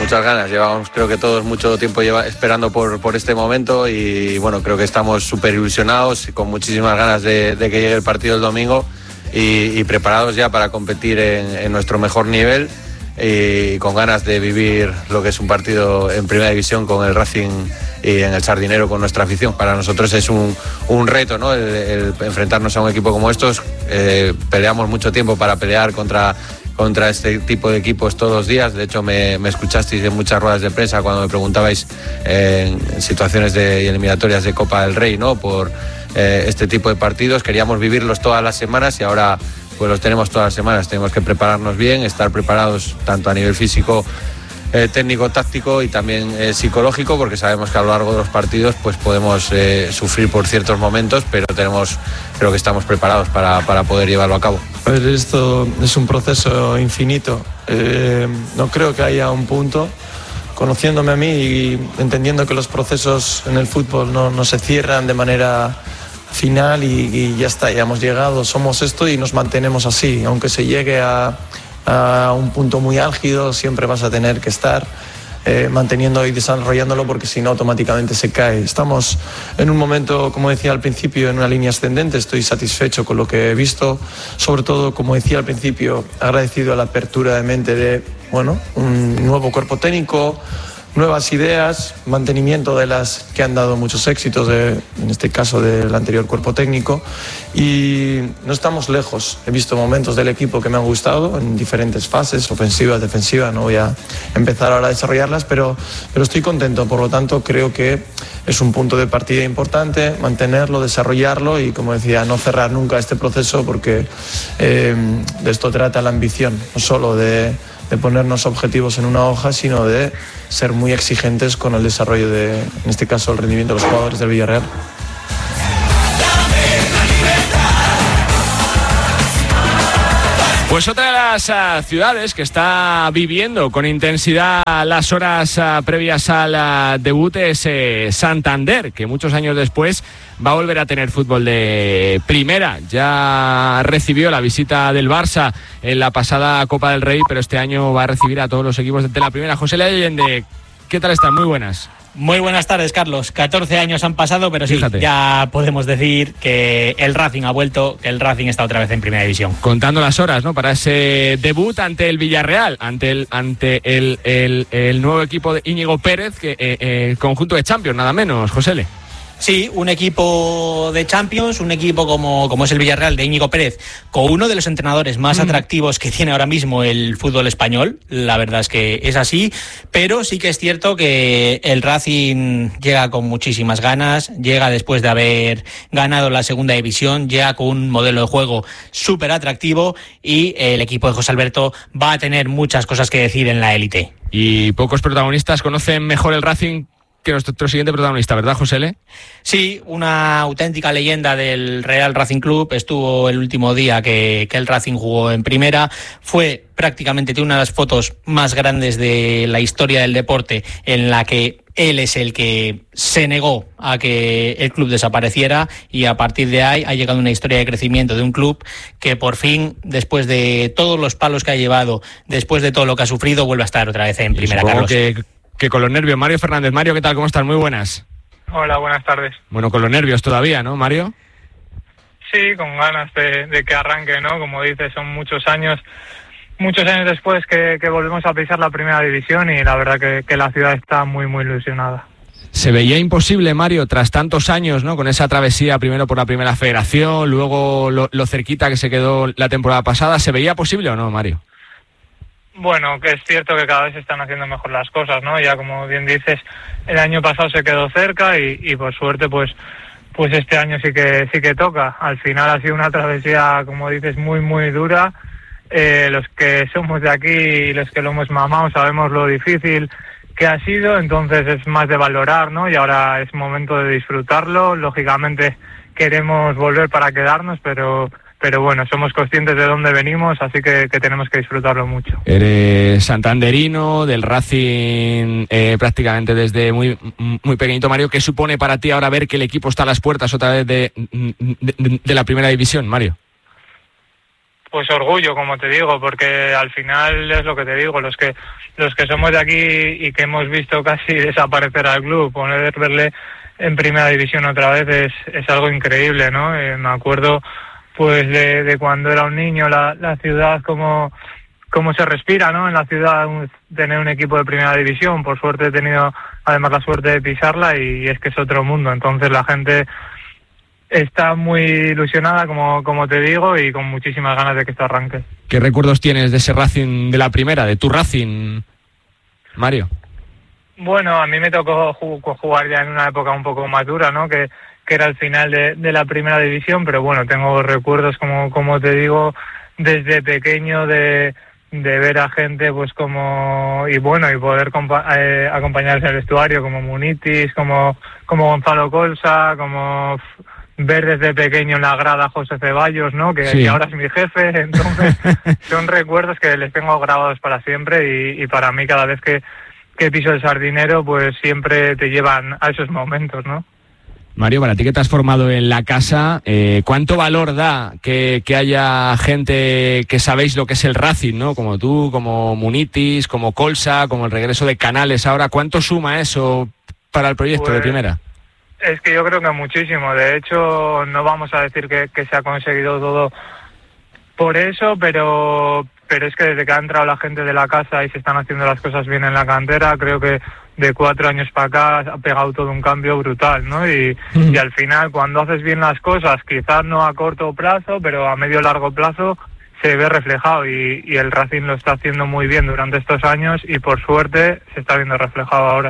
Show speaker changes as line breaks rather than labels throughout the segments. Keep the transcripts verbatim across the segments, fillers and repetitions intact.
muchas ganas. Llevamos, creo que todos, mucho tiempo lleva, esperando por, por este momento y bueno, creo que estamos súper ilusionados y con muchísimas ganas de, de que llegue el partido el domingo y, y preparados ya para competir en, en nuestro mejor nivel y con ganas de vivir lo que es un partido en primera división con el Racing y en el Sardinero con nuestra afición. Para nosotros es un, un reto, ¿no? el, el enfrentarnos a un equipo como estos. Eh, peleamos mucho tiempo para pelear contra, contra este tipo de equipos todos los días. De hecho me, me escuchasteis en muchas ruedas de prensa cuando me preguntabais eh, en situaciones de eliminatorias de Copa del Rey, ¿no? Por eh, este tipo de partidos. Queríamos vivirlos todas las semanas y ahora pues los tenemos todas las semanas. Tenemos que prepararnos bien, estar preparados tanto a nivel físico, eh, técnico, táctico y también eh, psicológico, porque sabemos que a lo largo de los partidos pues podemos eh, sufrir por ciertos momentos, pero tenemos, creo que estamos preparados para, para poder llevarlo a cabo.
A ver, esto es un proceso infinito. Eh, no creo que haya un punto. Conociéndome a mí y entendiendo que los procesos en el fútbol no, no se cierran de manera final y, y ya está, ya hemos llegado, somos esto y nos mantenemos así. Aunque se llegue a, a un punto muy álgido, siempre vas a tener que estar eh, manteniendo y desarrollándolo, porque si no automáticamente se cae. Estamos en un momento, como decía al principio, en una línea ascendente. Estoy satisfecho con lo que he visto, sobre todo, como decía al principio, agradecido a la apertura de mente de, bueno, un nuevo cuerpo técnico, nuevas ideas, mantenimiento de las que han dado muchos éxitos, de, en este caso del anterior cuerpo técnico, y no estamos lejos. He visto momentos del equipo que me han gustado en diferentes fases, ofensivas, defensivas. No voy a empezar ahora a desarrollarlas, pero, pero estoy contento. Por lo tanto, creo que es un punto de partida importante, mantenerlo, desarrollarlo y, como decía, no cerrar nunca este proceso, porque eh, de esto trata la ambición, no solo de de ponernos objetivos en una hoja, sino de ser muy exigentes con el desarrollo de, en este caso, el rendimiento de los jugadores del Villarreal.
Pues otra de las uh, ciudades que está viviendo con intensidad las horas uh, previas al uh, debut es eh, Santander, que muchos años después va a volver a tener fútbol de primera. Ya recibió la visita del Barça en la pasada Copa del Rey, pero este año va a recibir a todos los equipos de la primera. José Allende, ¿qué tal están? Muy buenas.
Muy buenas tardes, Carlos. catorce años han pasado, pero sí, Fíjate. ya podemos decir que el Racing ha vuelto, que el Racing está otra vez en primera división.
Contando las horas, ¿no?, para ese debut ante el Villarreal, ante el ante el, el, el nuevo equipo de Íñigo Pérez, que eh, el conjunto de Champions, nada menos, José.
Sí, un equipo de Champions, un equipo como, como es el Villarreal de Íñigo Pérez, con uno de los entrenadores más mm. atractivos que tiene ahora mismo el fútbol español. La verdad es que es así, pero sí que es cierto que el Racing llega con muchísimas ganas, llega después de haber ganado la segunda división, llega con un modelo de juego súper atractivo y el equipo de José Alberto va a tener muchas cosas que decir en la élite.
Y pocos protagonistas conocen mejor el Racing que nuestro siguiente protagonista, ¿verdad, José L?
Sí, una auténtica leyenda del Real Racing Club. Estuvo el último día que, que el Racing jugó en primera. Fue prácticamente tiene una de las fotos más grandes de la historia del deporte, en la que él es el que se negó a que el club desapareciera, y a partir de ahí ha llegado una historia de crecimiento de un club que por fin, después de todos los palos que ha llevado, después de todo lo que ha sufrido, vuelve a estar otra vez en primera, Carlos.
Que... que con los nervios. Mario Fernández. Mario, ¿qué tal? ¿Cómo estás? Muy buenas.
Hola, buenas tardes.
Bueno, con los nervios todavía, ¿no, Mario?
Sí, con ganas de, de que arranque, ¿no? Como dices, son muchos años, muchos años después que, que volvemos a pisar la primera división, y la verdad que, que la ciudad está muy, muy ilusionada.
Se veía imposible, Mario, tras tantos años, ¿no?, con esa travesía primero por la primera federación, luego lo, lo cerquita que se quedó la temporada pasada. ¿Se veía posible o no, Mario?
Bueno, que es cierto que cada vez se están haciendo mejor las cosas, ¿no? Ya como bien dices, el año pasado se quedó cerca y, y por suerte pues pues este año sí que sí que toca. Al final ha sido una travesía, como dices, muy muy dura. Eh, los que somos de aquí y los que lo hemos mamado sabemos lo difícil que ha sido, entonces es más de valorar, ¿no? Y ahora es momento de disfrutarlo. Lógicamente queremos volver para quedarnos, pero... pero bueno, somos conscientes de dónde venimos, así que, que tenemos que disfrutarlo mucho.
Eres santanderino, del Racing eh, prácticamente desde muy muy pequeñito, Mario. ¿Qué supone para ti ahora ver que el equipo está a las puertas otra vez de, de, de la primera división, Mario?
pues orgullo, como te digo, porque al final es lo que te digo, los que los que somos de aquí y que hemos visto casi desaparecer al club, poder verle en primera división otra vez es, es algo increíble, ¿no? Eh, me acuerdo pues de, de cuando era un niño, la, la ciudad, como cómo se respira, ¿no? En la ciudad, un, tener un equipo de primera división. Por suerte he tenido además la suerte de pisarla y es que es otro mundo. Entonces la gente está muy ilusionada, como, como te digo, y con muchísimas ganas de que esto arranque.
¿Qué recuerdos tienes de ese Racing de la primera, de tu Racing, Mario?
Bueno, a mí me tocó jugar ya en una época un poco más dura, ¿no? Que, que era el final de, de la primera división, pero bueno, tengo recuerdos, como, como te digo, desde pequeño de, de ver a gente, pues como, y bueno, y poder compa- eh, acompañarse en el vestuario, como Munitis, como, como Gonzalo Colsa, como ver desde pequeño en la grada a José Ceballos, ¿no? Que,
sí.
que ahora es mi jefe. Entonces son recuerdos que les tengo grabados para siempre y, y para mí cada vez que, que piso el Sardinero, pues siempre te llevan a esos momentos, ¿no?
Mario, para ti que te has formado en la casa, eh, ¿cuánto valor da que, que haya gente que sabéis lo que es el Racing, ¿no? Como tú, como Munitis, como Colsa, como el regreso de Canales ahora. ¿Cuánto suma eso para el proyecto pues, de primera?
Es que yo creo que muchísimo. De hecho, no vamos a decir que, que se ha conseguido todo por eso, pero, pero es que desde que ha entrado la gente de la casa y se están haciendo las cosas bien en la cantera, creo que de cuatro años para acá ha pegado todo un cambio brutal, ¿no? Y, mm. y al final, cuando haces bien las cosas, quizás no a corto plazo, pero a medio largo plazo, se ve reflejado y, y el Racing lo está haciendo muy bien durante estos años y por suerte se está viendo reflejado ahora.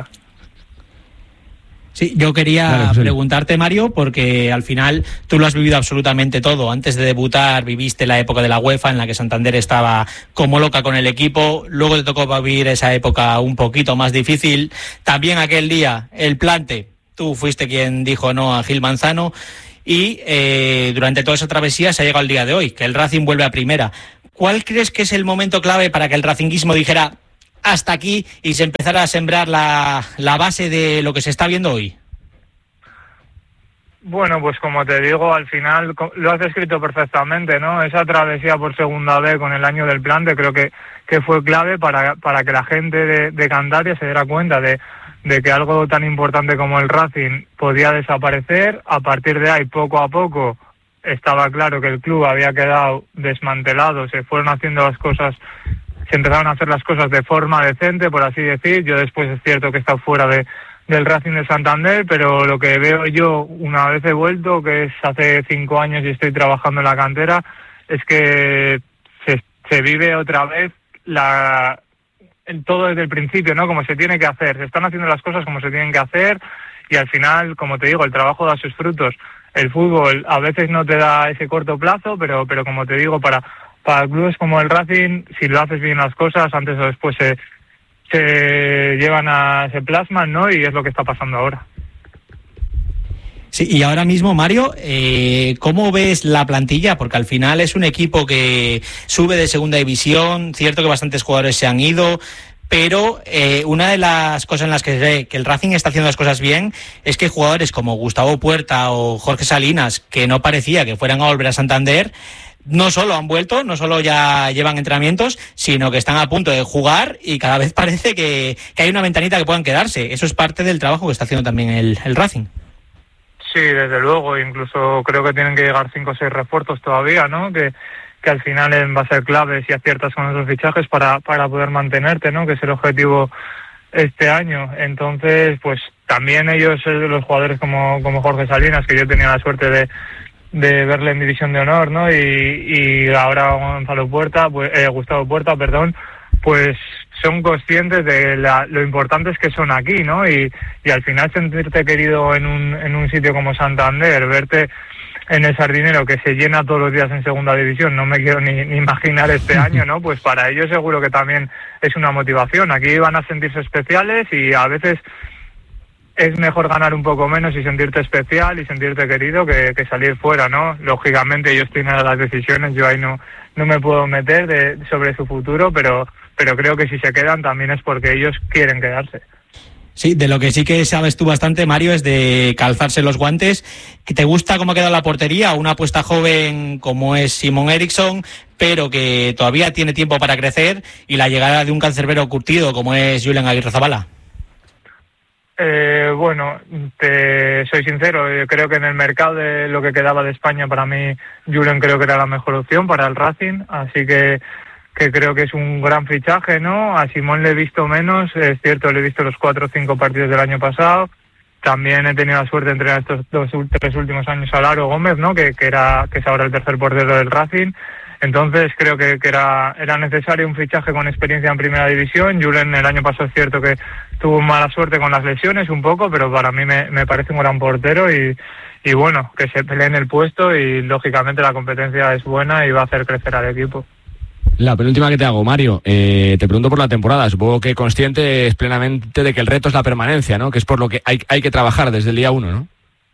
Sí, yo quería vale, sí. preguntarte, Mario, porque al final tú lo has vivido absolutamente todo. Antes de debutar viviste la época de la UEFA en la que Santander estaba como loca con el equipo. Luego te tocó vivir esa época un poquito más difícil. También aquel día, el plante, tú fuiste quien dijo no a Gil Manzano. Y eh, durante toda esa travesía se ha llegado al día de hoy, que el Racing vuelve a primera. ¿Cuál crees que es el momento clave para que el racinguismo dijera hasta aquí y se empezara a sembrar la, la base de lo que se está viendo hoy?
Bueno, pues como te digo, al final lo has descrito perfectamente, ¿no? Esa travesía por segunda vez con el año del plante creo que, que fue clave para, para que la gente de, de Cantabria se diera cuenta de, de que algo tan importante como el Racing podía desaparecer. A partir de ahí, poco a poco, estaba claro que el club había quedado desmantelado, se fueron haciendo las cosas, se empezaron a hacer las cosas de forma decente, por así decir. Yo después es cierto que he estado fuera de del Racing de Santander, pero lo que veo yo una vez he vuelto, que es hace cinco años y estoy trabajando en la cantera, es que se, se vive otra vez la todo desde el principio, ¿no? Como se tiene que hacer, se están haciendo las cosas como se tienen que hacer y al final, como te digo, el trabajo da sus frutos. El fútbol a veces no te da ese corto plazo, pero pero como te digo, para para clubes como el Racing, si lo haces bien las cosas, antes o después se se llevan a, se plasman, ¿no? Y es lo que está pasando ahora.
Sí, y ahora mismo, Mario, eh, ¿cómo ves la plantilla? Porque al final es un equipo que sube de segunda división, cierto que bastantes jugadores se han ido, pero eh, una de las cosas en las que se ve que el Racing está haciendo las cosas bien es que jugadores como Gustavo Puerta o Jorge Salinas, que no parecía que fueran a volver a Santander, no solo han vuelto, no solo ya llevan entrenamientos, sino que están a punto de jugar y cada vez parece que, que hay una ventanita que puedan quedarse. Eso es parte del trabajo que está haciendo también el, el Racing.
Sí, desde luego. Incluso creo que tienen que llegar cinco o seis refuerzos todavía, ¿no? Que, que al final va a ser clave si aciertas con esos fichajes para, para poder mantenerte, ¿no? Que es el objetivo este año. Entonces, pues también ellos, los jugadores como, como Jorge Salinas, que yo tenía la suerte de de verle en División de Honor, ¿no? Y, y ahora Gonzalo Puerta, pues, eh, Gustavo Puerta, perdón, pues son conscientes de la, lo importantes que son aquí, ¿no? Y, y al final sentirte querido en un, en un sitio como Santander, verte en el Sardinero que se llena todos los días en segunda división, no me quiero ni, ni imaginar este año, ¿no? Pues para ellos seguro que también es una motivación. Aquí van a sentirse especiales y a veces es mejor ganar un poco menos y sentirte especial y sentirte querido que, que salir fuera, ¿no? Lógicamente ellos tienen las decisiones, yo ahí no no me puedo meter de, sobre su futuro, pero pero creo que si se quedan también es porque ellos quieren quedarse.
Sí, de lo que sí que sabes tú bastante, Mario, es de calzarse los guantes. ¿Te gusta cómo ha quedado la portería? Una apuesta joven como es Simon Eriksson, pero que todavía tiene tiempo para crecer, y la llegada de un cancerbero curtido como es Julen Aguirrezabala.
Eh, bueno, te soy sincero, yo creo que en el mercado de lo que quedaba de España, para mí Julen creo que era la mejor opción para el Racing, así que que creo que es un gran fichaje, ¿no? A Simón le he visto menos, es cierto, le he visto los cuatro o cinco partidos del año pasado. También he tenido la suerte de entrenar estos dos tres últimos años a Laro Gómez, ¿no? Que, que era que es ahora el tercer portero del Racing. Entonces creo que, que era era necesario un fichaje con experiencia en primera división. Julen el año pasado es cierto que tuvo mala suerte con las lesiones un poco, pero para mí me, me parece un gran portero y, y bueno, que se pelee en el puesto, y lógicamente la competencia es buena y va a hacer crecer al equipo.
La penúltima que te hago, Mario, eh, te pregunto por la temporada. Supongo que consciente es plenamente de que el reto es la permanencia, ¿no? Que es por lo que hay, hay que trabajar desde el día uno, ¿no?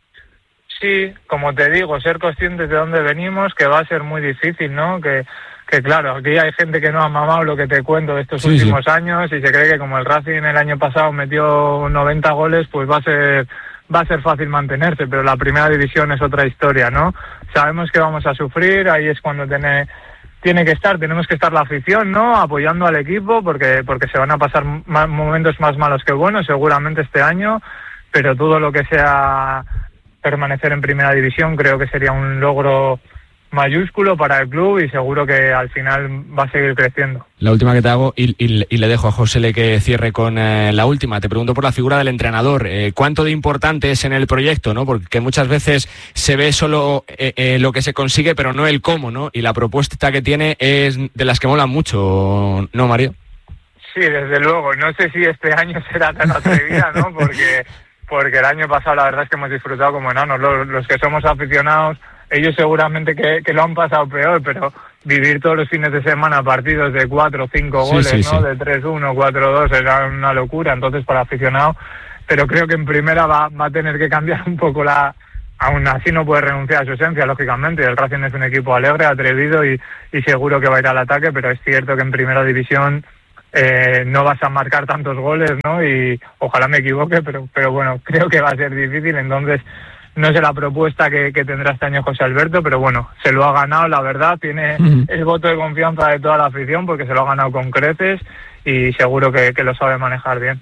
Sí, como te digo, ser conscientes de dónde venimos, que va a ser muy difícil, ¿no? Que, que claro, aquí hay gente que no ha mamado lo que te cuento de estos sí, últimos sí. años, y se cree que como el Racing el año pasado metió noventa goles, pues va a ser va a ser fácil mantenerse, pero la primera división es otra historia, ¿no? Sabemos que vamos a sufrir, ahí es cuando tiene... Tiene que estar, tenemos que estar la afición, ¿no? Apoyando al equipo, porque porque se van a pasar más, momentos más malos que buenos, seguramente este año, pero todo lo que sea permanecer en primera división creo que sería un logro mayúsculo para el club, y seguro que al final va a seguir creciendo.
La última que te hago, y, y, y le dejo a José Le que cierre con eh, la última. Te pregunto por la figura del entrenador. Eh, ¿Cuánto de importante es en el proyecto, no? Porque muchas veces se ve solo eh, eh, lo que se consigue, pero no el cómo, ¿no? Y la propuesta que tiene es de las que molan mucho, ¿no, Mario?
Sí, desde luego. No sé si este año será tan atrevida, ¿no? Porque, porque el año pasado la verdad es que hemos disfrutado como enanos. Los, los que somos aficionados, ellos seguramente que, que lo han pasado peor, pero vivir todos los fines de semana partidos de cuatro o cinco goles, sí, sí, ¿no? Sí. De tres uno, cuatro dos, era una locura, entonces para aficionado. Pero creo que en primera va, va a tener que cambiar un poco la... Aún así no puede renunciar a su esencia, lógicamente. El Racing es un equipo alegre, atrevido y, y seguro que va a ir al ataque, pero es cierto que en primera división eh, no vas a marcar tantos goles, ¿no? Y ojalá me equivoque, pero, pero bueno, creo que va a ser difícil, entonces... No sé la propuesta que, que tendrá este año José Alberto, pero bueno, se lo ha ganado, la verdad, tiene mm. el voto de confianza de toda la afición porque se lo ha ganado con creces y seguro que, que lo sabe manejar bien.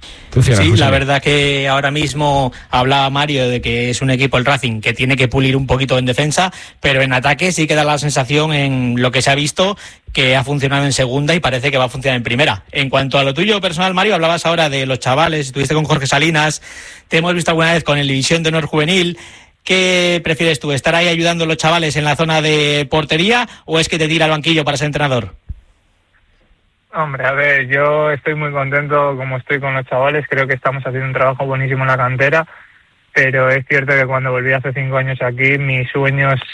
Sí, la verdad que ahora mismo hablaba Mario de que es un equipo, el Racing, que tiene que pulir un poquito en defensa, pero en ataque sí que da la sensación, en lo que se ha visto, que ha funcionado en segunda y parece que va a funcionar en primera. En cuanto a lo tuyo personal, Mario, hablabas ahora de los chavales, estuviste con Jorge Salinas, te hemos visto alguna vez con el División de Honor Juvenil. ¿Qué prefieres tú, estar ahí ayudando a los chavales en la zona de portería o es que te tira al banquillo para ser entrenador?
Hombre, a ver, yo estoy muy contento como estoy con los chavales, creo que estamos haciendo un trabajo buenísimo en la cantera, pero es cierto que cuando volví hace cinco años aquí, mi sueño es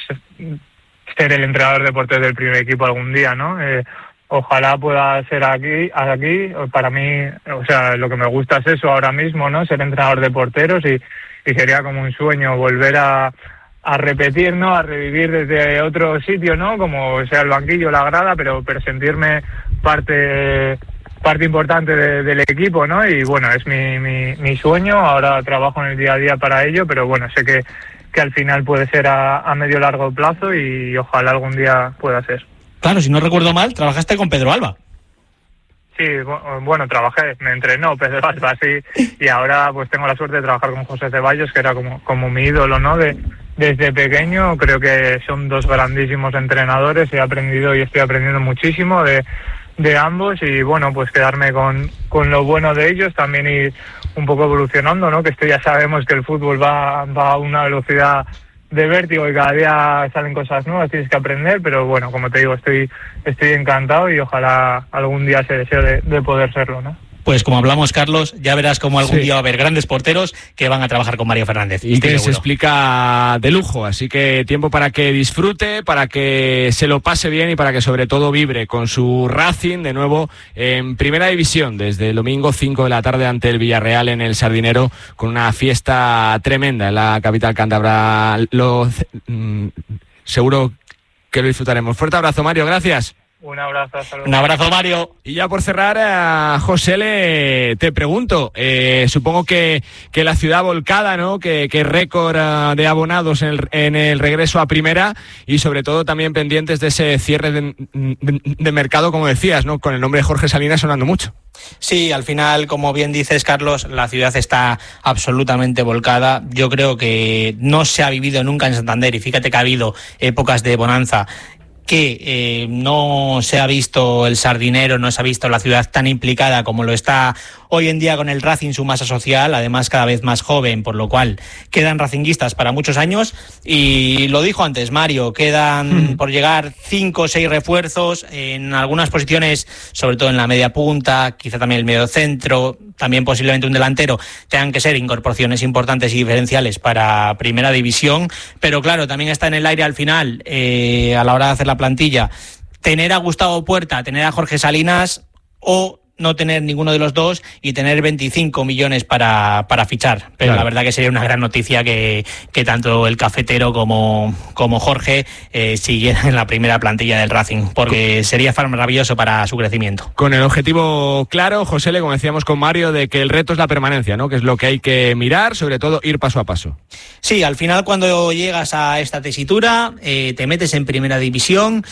ser el entrenador de porteros del primer equipo algún día, ¿no? Eh, ojalá pueda ser aquí, aquí, para mí, o sea, lo que me gusta es eso ahora mismo, ¿no? Ser entrenador de porteros y, y sería como un sueño volver a... a repetir, ¿no? A revivir desde otro sitio, ¿no? Como sea el banquillo, la grada, pero, pero sentirme parte parte importante de, del equipo, ¿no? Y bueno, es mi, mi, mi sueño, ahora trabajo en el día a día para ello, pero bueno, sé que, que al final puede ser a, a medio largo plazo y ojalá algún día pueda ser.
Claro, si no recuerdo mal, trabajaste con Pedro Alba.
Sí, bueno, trabajé, me entrenó Pedro Alba, sí, y ahora pues tengo la suerte de trabajar con José Ceballos, que era como, como mi ídolo, ¿no? De, desde pequeño, creo que son dos grandísimos entrenadores, he aprendido y estoy aprendiendo muchísimo de, de ambos y bueno, pues quedarme con, con lo bueno de ellos, también ir un poco evolucionando, ¿no? Que esto ya sabemos que el fútbol va, va a una velocidad de vértigo y cada día salen cosas nuevas, tienes que aprender, pero bueno, como te digo, estoy estoy encantado y ojalá algún día se deseo de, de poder serlo, ¿no?
Pues como hablamos, Carlos, ya verás cómo algún sí. día va a haber grandes porteros que van a trabajar con Mario Fernández.
Y que se explica de lujo, así que tiempo para que disfrute, para que se lo pase bien y para que sobre todo vibre con su Racing de nuevo en Primera División desde el domingo cinco de la tarde ante el Villarreal en el Sardinero con una fiesta tremenda en la capital cántabra. Lo, mm, seguro que lo disfrutaremos. Fuerte abrazo, Mario, gracias.
Un abrazo, hasta luego.
Un abrazo, Mario.
Y ya por cerrar, a José le te pregunto, eh, supongo que, que la ciudad volcada, ¿no? Que, que récord uh, de abonados en el, en el regreso a primera y sobre todo también pendientes de ese cierre de, de, de mercado, como decías, ¿no? Con el nombre de Jorge Salinas sonando mucho.
Sí, al final, como bien dices, Carlos, la ciudad está absolutamente volcada. Yo creo que no se ha vivido nunca en Santander, y fíjate que ha habido épocas de bonanza, que eh, no se ha visto el sardinero, no se ha visto la ciudad tan implicada como lo está hoy en día con el Racing, su masa social, además cada vez más joven, por lo cual quedan racinguistas para muchos años. Y lo dijo antes Mario, quedan mm. por llegar cinco o seis refuerzos en algunas posiciones, sobre todo en la media punta, quizá también el medio centro, también posiblemente un delantero. Tengan que ser incorporaciones importantes y diferenciales para primera división, pero claro, también está en el aire al final, eh, a la hora de hacer la plantilla, tener a Gustavo Puerta, tener a Jorge Salinas, o no tener ninguno de los dos y tener veinticinco millones para, para fichar. Pero claro, la verdad que sería una gran noticia que, que tanto el cafetero como, como Jorge eh, siguieran en la primera plantilla del Racing, porque sería maravilloso para su crecimiento.
Con el objetivo claro, José, le como decíamos con Mario, de que el reto es la permanencia, ¿no? Que es lo que hay que mirar, sobre todo ir paso a paso.
Sí, al final cuando llegas a esta tesitura, eh, te metes en primera división,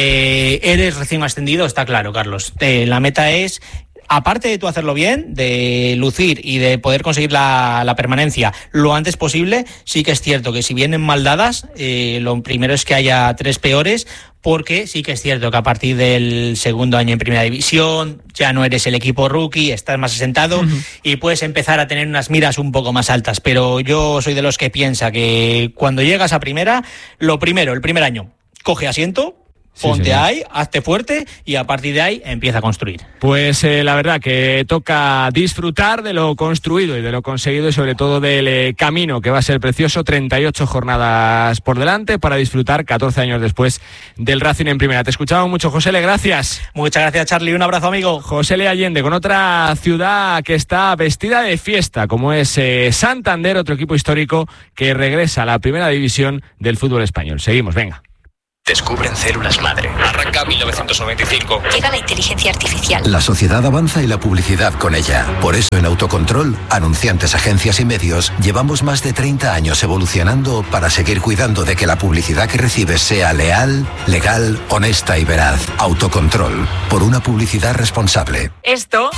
eh, eres recién ascendido, está claro, Carlos. Eh, la meta es, aparte de tú hacerlo bien, de lucir y de poder conseguir la, la permanencia lo antes posible, sí que es cierto que si vienen mal dadas, eh, lo primero es que haya tres peores, porque sí que es cierto que a partir del segundo año en primera división ya no eres el equipo rookie, estás más asentado uh-huh. y puedes empezar a tener unas miras un poco más altas. Pero yo soy de los que piensa que cuando llegas a primera, lo primero, el primer año, coge asiento, ponte sí, ahí, hazte fuerte y a partir de ahí empieza a construir.
Pues eh, la verdad que toca disfrutar de lo construido y de lo conseguido y sobre todo del eh, camino, que va a ser precioso. treinta y ocho jornadas por delante para disfrutar catorce años después del Racing en primera. Te escuchamos mucho, José Le, gracias.
Muchas gracias, Charlie, un abrazo, amigo.
José Le Allende con otra ciudad que está vestida de fiesta, como es eh, Santander, otro equipo histórico que regresa a la primera división del fútbol español. Seguimos, venga.
Descubren células madre. Arranca mil novecientos noventa y cinco.
Llega la inteligencia artificial.
La sociedad avanza y la publicidad con ella. Por eso en Autocontrol, anunciantes, agencias y medios, llevamos más de treinta años evolucionando para seguir cuidando de que la publicidad que recibes sea leal, legal, honesta y veraz. Autocontrol, por una publicidad responsable.
Esto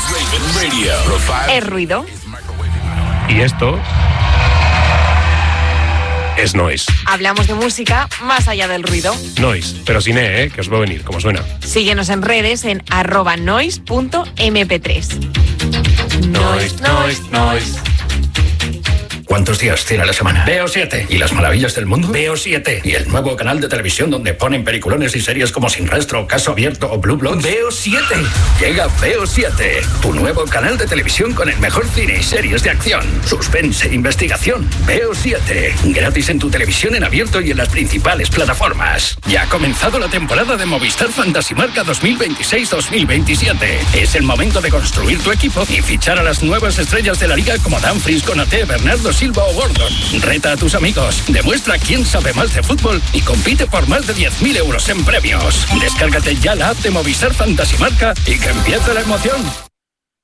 es ruido.
Y esto es noise.
Hablamos de música más allá del ruido.
Noise, pero sin E, ¿eh? Que os va a venir, como suena.
Síguenos en redes en arroba noise punto eme pe tres.
Noise, noise, noise. ¿Cuántos días tiene la semana? Veo siete. ¿Y las maravillas del mundo? Veo siete. ¿Y el nuevo canal de televisión donde ponen peliculones y series como Sin Rastro, Caso Abierto o Blue Bloods? Veo siete. Llega Veo siete, tu nuevo canal de televisión con el mejor cine y series de acción, suspense e investigación. Veo siete. Gratis en tu televisión en abierto y en las principales plataformas. Ya ha comenzado la temporada de Movistar Fantasy Marca dos mil veintiséis dos mil veintisiete. Es el momento de construir tu equipo y fichar a las nuevas estrellas de la liga como Dumfries, Konaté, Bernardo Silva o Gordon. Reta a tus amigos, demuestra quién sabe más de fútbol y compite por más de diez mil euros en premios. Descárgate ya la app de Movistar Fantasy Marca y que empiece la emoción.